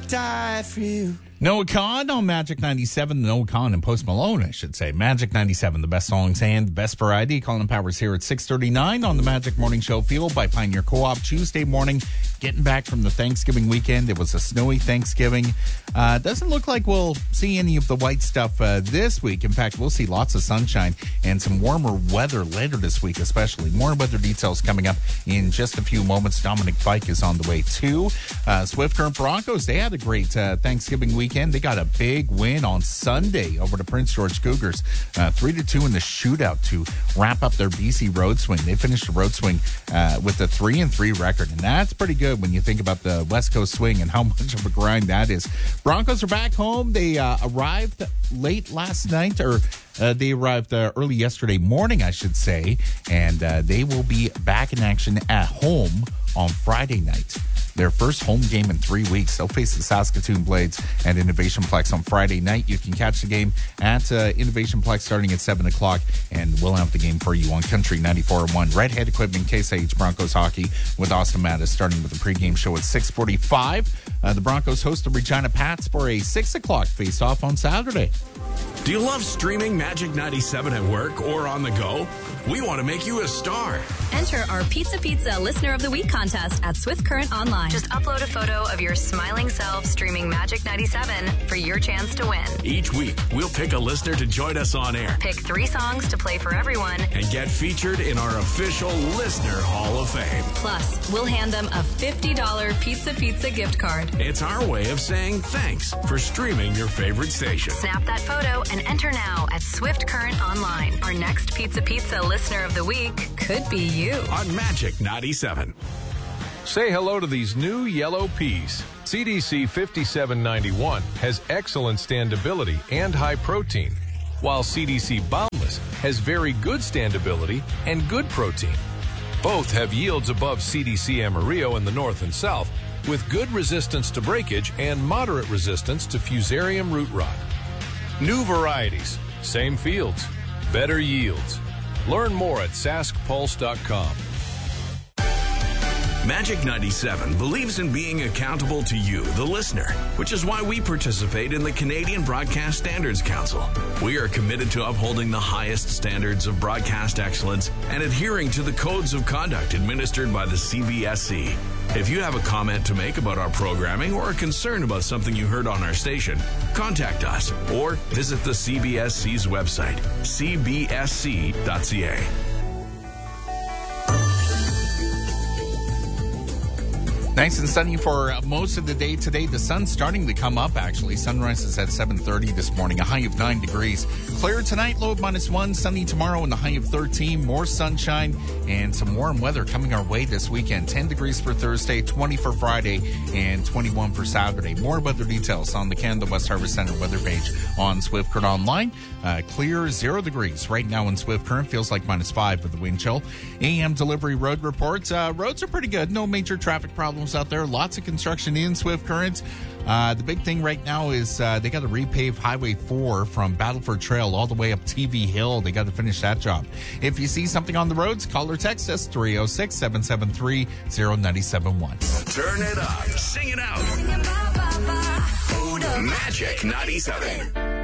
die for you. Noah Kahan on Magic 97. Noah Kahan and Post Malone, I should say. Magic 97, the best songs and the best variety. Colin Powers here at 6:39 on the Magic Morning Show, fueled by Pioneer Co-op. Tuesday morning, getting back from the Thanksgiving weekend. It was a snowy Thanksgiving. Doesn't look like we'll see any of the white stuff this week. In fact, we'll see lots of sunshine and some warmer weather later this week, especially. More weather details coming up in just a few moments. Dominic Fike is on the way too. Swift Current Broncos, they had a great Thanksgiving weekend. They got a big win on Sunday over the Prince George Cougars, 3-2 in the shootout to wrap up their BC road swing. They finished the road swing with a 3-3 record, and that's pretty good when you think about the West Coast swing and how much of a grind that is. Broncos are back home. They arrived late last night, or they arrived early yesterday morning, I should say, and they will be back in action at home on Friday night. Their first home game in 3 weeks. They'll face the Saskatoon Blades at Innovation Plex on Friday night. You can catch the game at Innovation Plex starting at 7 o'clock, and we'll have the game for you on Country 94.1. Redhead Equipment, Case IH Broncos Hockey with Austin Mattis starting with the pregame show at 6:45. The Broncos host the Regina Pats for a 6 o'clock face-off on Saturday. Do you love streaming Magic 97 at work or on the go? We want to make you a star. Enter our Pizza Listener of the Week contest at Swift Current Online. Just upload a photo of your smiling self streaming Magic 97 for your chance to win. Each week, we'll pick a listener to join us on air. Pick 3 songs to play for everyone. And get featured in our official Listener Hall of Fame. Plus, we'll hand them a $50 Pizza gift card. It's our way of saying thanks for streaming your favorite station. Snap that photo and enter now at Swift Current Online. Our next Pizza Listener of the Week could be you. On Magic 97. Say hello to these new yellow peas. CDC 5791 has excellent standability and high protein, while CDC Boundless has very good standability and good protein. Both have yields above CDC Amarillo in the north and south, with good resistance to breakage and moderate resistance to fusarium root rot. New varieties, same fields, better yields. Learn more at saskpulse.com. Magic 97 believes in being accountable to you, the listener, which is why we participate in the Canadian Broadcast Standards Council. We are committed to upholding the highest standards of broadcast excellence and adhering to the codes of conduct administered by the CBSC. If you have a comment to make about our programming or a concern about something you heard on our station, contact us or visit the CBSC's website, cbsc.ca. Nice and sunny for most of the day today. The sun's starting to come up, actually. Sunrise is at 7:30 this morning, a high of 9 degrees. Clear tonight, low of -1. Sunny tomorrow and a high of 13. More sunshine and some warm weather coming our way this weekend. 10 degrees for Thursday, 20 for Friday, and 21 for Saturday. More weather details on the Canada West Harvest Center weather page on Swift Current Online. Clear 0 degrees right now in Swift Current. Feels like -5 with the wind chill. AM delivery road reports. Roads are pretty good. No major traffic problems out there. Lots of construction in Swift Current. The big thing right now is they got to repave Highway 4 from Battleford Trail all the way up TV Hill. They got to finish that job. If you see something on the roads, call or text us 306-773-0971. Turn it up. Sing it out. Magic 97.